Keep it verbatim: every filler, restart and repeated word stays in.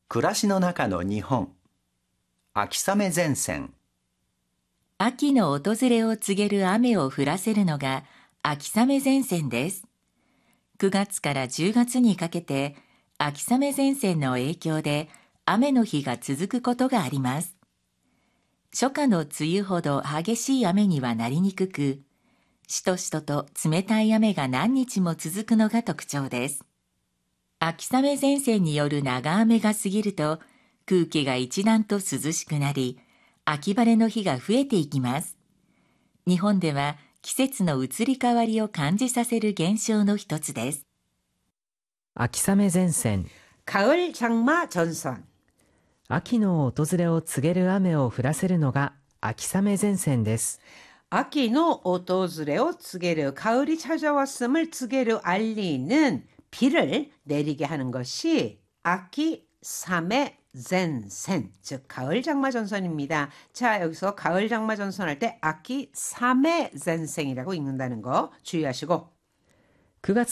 暮らしの中の日本。秋雨前線。 秋の訪れを告げる雨を降らせるのが秋雨前線です。くがつからじゅうがつにかけて秋雨前線の影響で雨の日が続くことがあります。初夏の梅雨ほど激しい雨にはなりにくく、しとしとと冷たい雨が何日も続くのが特徴です。秋雨前線による長雨が過ぎると空気が一段と涼しくなり、秋晴れの日が増えていきます。日本では季節の移り変わりを感じさせる現象の一つです。 秋雨前線。 가을 장마 전선。 秋の訪れを告げる雨を降らせるのが秋雨前線です。 秋の訪れを告げる가을이 찾아왔음을告げる 알리는 비를 내리게 하는 것이秋雨前線, 즉 가을 장마 전선입니다. 자, 여기서 가을 장마 전선 할 때秋雨前線이라고 읽는다는 거 주의하시고, くがつ